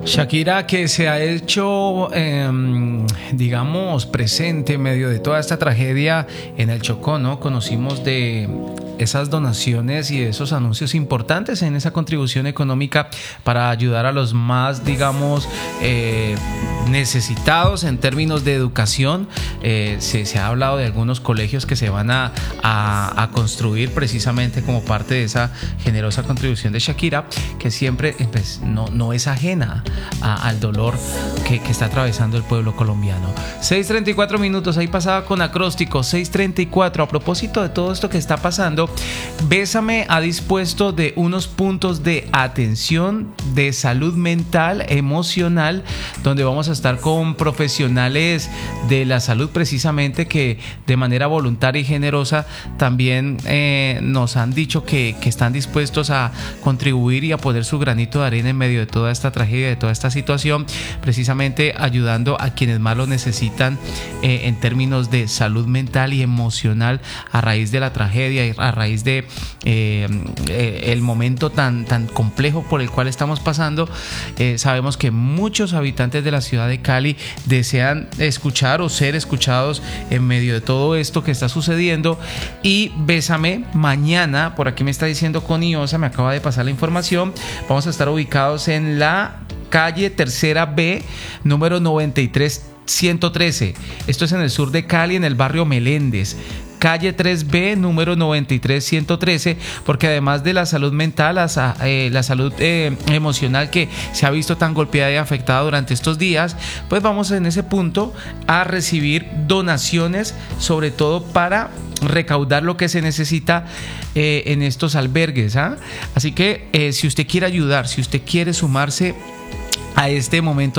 Shakira, que se ha hecho, digamos, presente en medio de toda esta tragedia en el Chocó, ¿no? Conocimos de esas donaciones y de esos anuncios importantes en esa contribución económica para ayudar a los más, digamos, necesitados en términos de educación. Se ha hablado de algunos colegios que se van a construir precisamente como parte de esa generosa contribución de Shakira, que siempre pues, no es ajena al dolor que está atravesando el pueblo colombiano. 6:34 minutos, ahí pasaba con acróstico. 6:34. A propósito de todo esto que está pasando, Bésame ha dispuesto de unos puntos de atención de salud mental, emocional, donde vamos a estar con profesionales de la salud precisamente que de manera voluntaria y generosa también nos han dicho que están dispuestos a contribuir y a poner su granito de arena en medio de toda esta tragedia, de toda esta situación, precisamente ayudando a quienes más lo necesitan en términos de salud mental y emocional a raíz de la tragedia y a raíz de el momento tan complejo por el cual estamos pasando. Sabemos que muchos habitantes de la ciudad de Cali desean escuchar o ser escuchados en medio de todo esto que está sucediendo, y Bésame mañana, por aquí me está diciendo Connie Osa, me acaba de pasar la información, vamos a estar ubicados en la calle Tercera B, número 93-113. Esto es en el sur de Cali, en el barrio Meléndez. Calle 3B, número 93-113, porque además de la salud mental, la salud emocional que se ha visto tan golpeada y afectada durante estos días, pues vamos en ese punto a recibir donaciones, sobre todo para recaudar lo que se necesita en estos albergues, ¿ah? Así que si usted quiere ayudar, si usted quiere sumarse a este momento